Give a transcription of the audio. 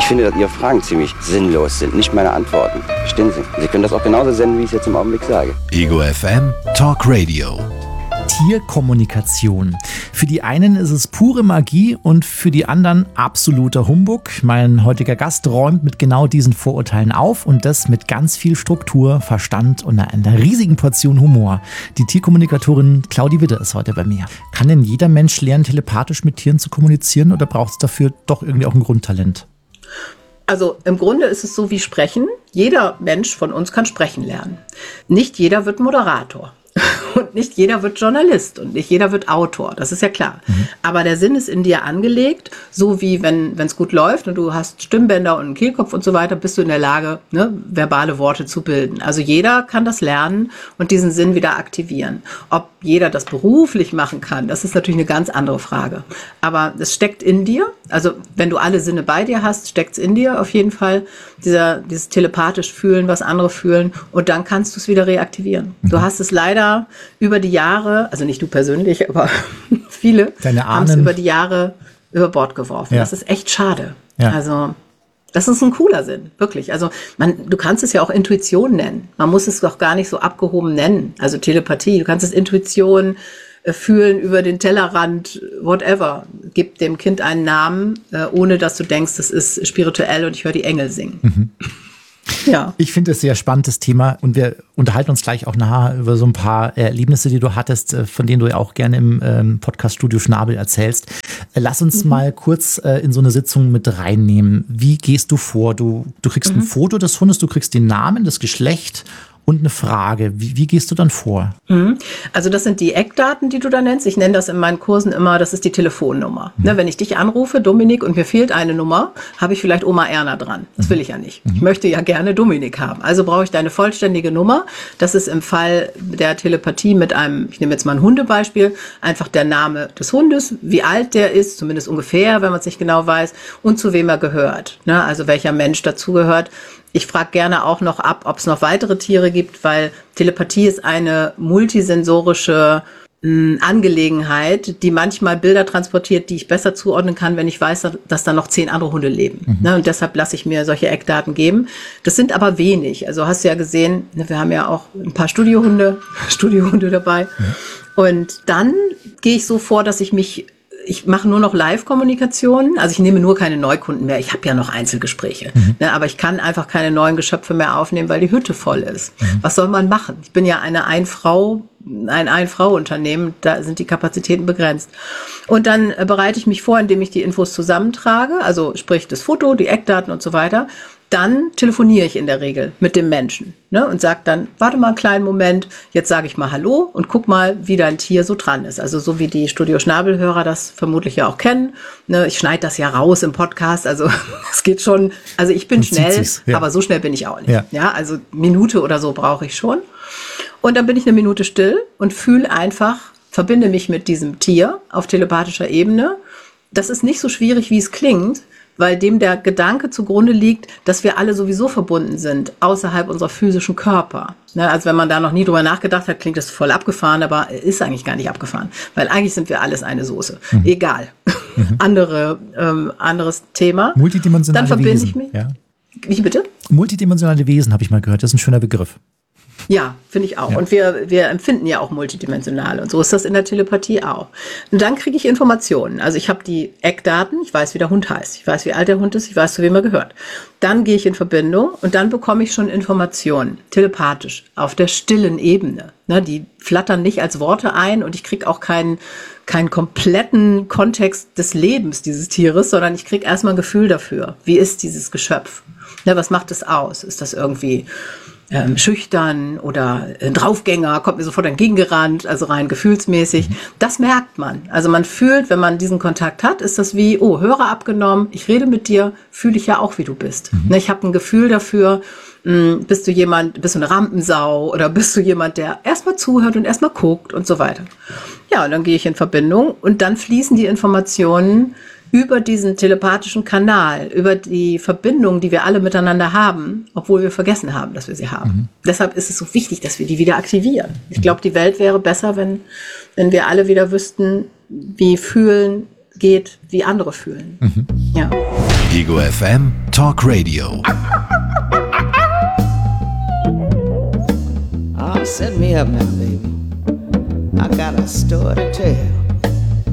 finde, dass Ihre Fragen ziemlich sinnlos sind, nicht meine Antworten. Verstehen Sie? Sie können das auch genauso senden, wie ich es jetzt im Augenblick sage. Ego FM Talk Radio. Tierkommunikation. Für die einen ist es pure Magie und für die anderen absoluter Humbug. Mein heutiger Gast räumt mit genau diesen Vorurteilen auf und das mit ganz viel Struktur, Verstand und einer riesigen Portion Humor. Die Tierkommunikatorin Claudi Witte ist heute bei mir. Kann denn jeder Mensch lernen, telepathisch mit Tieren zu kommunizieren oder braucht es dafür doch irgendwie auch ein Grundtalent? Also im Grunde ist es so wie Sprechen. Jeder Mensch von uns kann sprechen lernen. Nicht jeder wird Moderator. Und nicht jeder wird Journalist und nicht jeder wird Autor, das ist ja klar. Aber der Sinn ist in dir angelegt, so wie wenn es gut läuft und du hast Stimmbänder und einen Kehlkopf und so weiter, bist du in der Lage, verbale Worte zu bilden. Also jeder kann das lernen und diesen Sinn wieder aktivieren. Ob jeder das beruflich machen kann, das ist natürlich eine ganz andere Frage. Aber es steckt in dir, also wenn du alle Sinne bei dir hast, steckt es in dir auf jeden Fall, dieses telepathisch fühlen, was andere fühlen und dann kannst du es wieder reaktivieren. Du hast es leider über die Jahre, also nicht du persönlich, aber viele haben es über die Jahre über Bord geworfen. Ja. Das ist echt schade. Ja. Also das ist ein cooler Sinn, wirklich. Also du kannst es ja auch Intuition nennen. Man muss es doch gar nicht so abgehoben nennen. Also Telepathie, du kannst es Intuition fühlen über den Tellerrand, whatever. Gib dem Kind einen Namen, ohne dass du denkst, das ist spirituell und ich höre die Engel singen. Mhm. Ja. Ich finde es sehr spannendes Thema und wir unterhalten uns gleich auch nachher über so ein paar Erlebnisse, die du hattest, von denen du ja auch gerne im Podcast-Studio Schnabel erzählst. Lass uns mal kurz in so eine Sitzung mit reinnehmen. Wie gehst du vor? Du kriegst ein Foto des Hundes, du kriegst den Namen, das Geschlecht und eine Frage. Wie gehst du dann vor? Also das sind die Eckdaten, die du da nennst. Ich nenne das in meinen Kursen immer, das ist die Telefonnummer. Wenn ich dich anrufe, Dominik, und mir fehlt eine Nummer, habe ich vielleicht Oma Erna dran. Das will ich ja nicht. Ich möchte ja gerne Dominik haben. Also brauche ich deine vollständige Nummer. Das ist im Fall der Telepathie mit einem, ich nehme jetzt mal ein Hundebeispiel, einfach der Name des Hundes, wie alt der ist, zumindest ungefähr, wenn man es nicht genau weiß, und zu wem er gehört. Also welcher Mensch dazugehört. Ich frage gerne auch noch ab, ob es noch weitere Tiere gibt, weil Telepathie ist eine multisensorische Angelegenheit, die manchmal Bilder transportiert, die ich besser zuordnen kann, wenn ich weiß, dass da noch 10 andere Hunde leben. Und deshalb lasse ich mir solche Eckdaten geben. Das sind aber wenig. Also hast du ja gesehen, wir haben ja auch ein paar Studiohunde dabei. Und dann gehe ich so vor, dass ich mache nur noch Live-Kommunikation, also ich nehme nur keine Neukunden mehr. Ich habe ja noch Einzelgespräche, aber ich kann einfach keine neuen Geschöpfe mehr aufnehmen, weil die Hütte voll ist. Was soll man machen? Ich bin ja ein Ein-Frau-Unternehmen, da sind die Kapazitäten begrenzt. Und dann bereite ich mich vor, indem ich die Infos zusammentrage, also sprich das Foto, die Eckdaten und so weiter. Dann telefoniere ich in der Regel mit dem Menschen und sage dann, warte mal einen kleinen Moment, jetzt sage ich mal Hallo und guck mal, wie dein Tier so dran ist. Also so wie die Studio Schnabel-Hörer das vermutlich ja auch kennen. Ich schneide das ja raus im Podcast, also es geht schon, also ich bin schnell, aber so schnell bin ich auch nicht. Ja, also Minute oder so brauche ich schon. Und dann bin ich eine Minute still und verbinde mich mit diesem Tier auf telepathischer Ebene. Das ist nicht so schwierig, wie es klingt, weil dem der Gedanke zugrunde liegt, dass wir alle sowieso verbunden sind, außerhalb unserer physischen Körper. Also wenn man da noch nie drüber nachgedacht hat, klingt das voll abgefahren, aber ist eigentlich gar nicht abgefahren, weil eigentlich sind wir alles eine Soße. Egal. Anderes Thema. Multidimensionale Dann verbinde Wesen. Ich mich. Ja. Wie bitte? Multidimensionale Wesen habe ich mal gehört, das ist ein schöner Begriff. Ja, finde ich auch. Ja. Und wir empfinden ja auch multidimensional. Und so ist das in der Telepathie auch. Und dann kriege ich Informationen. Also ich habe die Eckdaten, ich weiß, wie der Hund heißt, ich weiß, wie alt der Hund ist, ich weiß, zu wem er gehört. Dann gehe ich in Verbindung und dann bekomme ich schon Informationen, telepathisch, auf der stillen Ebene. Die flattern nicht als Worte ein und ich kriege auch keinen kompletten Kontext des Lebens dieses Tieres, sondern ich kriege erstmal ein Gefühl dafür. Wie ist dieses Geschöpf? Was macht es aus? Ist das irgendwie schüchtern oder ein Draufgänger, kommt mir sofort entgegengerannt, also rein gefühlsmäßig. Das merkt man. Also man fühlt, wenn man diesen Kontakt hat, ist das wie, Hörer abgenommen, ich rede mit dir, fühle ich ja auch, wie du bist. Ich habe ein Gefühl dafür, bist du eine Rampensau oder bist du jemand, der erstmal zuhört und erstmal guckt und so weiter. Ja, und dann gehe ich in Verbindung und dann fließen die Informationen über diesen telepathischen Kanal, über die Verbindung, die wir alle miteinander haben, obwohl wir vergessen haben, dass wir sie haben. Deshalb ist es so wichtig, dass wir die wieder aktivieren. Ich glaube, die Welt wäre besser, wenn wir alle wieder wüssten, wie fühlen, geht, wie andere fühlen. Ja. Ego FM Talk Radio. Set me up now, baby. I got a story to tell.